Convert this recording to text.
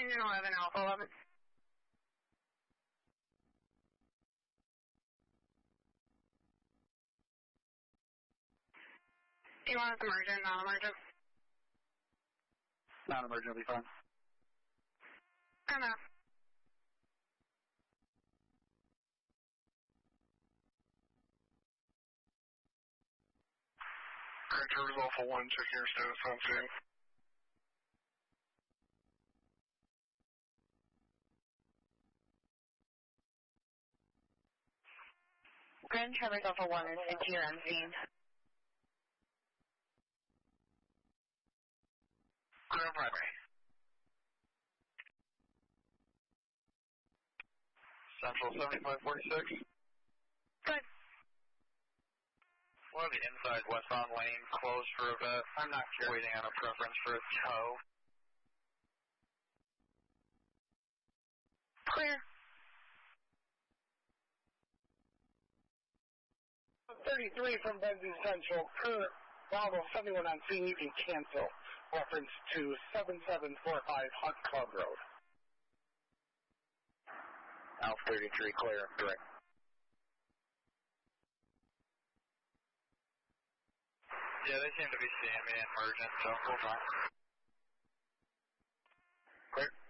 Union 11, Alpha 11. Do you want us emergent, non-emergent? Non-emergent will be fine. Enough. Grand Traverse Alpha 1, check your status on scene. Grand Traverse Alpha 1 is into your end scene. Grand Primary. Central 7546. Good. We'll have the inside westbound lane closed for a bit. I'm not sure. Waiting on a preference for a tow. Clear. 33 from Benzine Central, per Bravo 71 on scene, you can cancel. Reference to 7745 Hunt Club Road. Alpha 33 clear, direct. Yeah, they seem to be seeing me emergent, so hold on. Clear.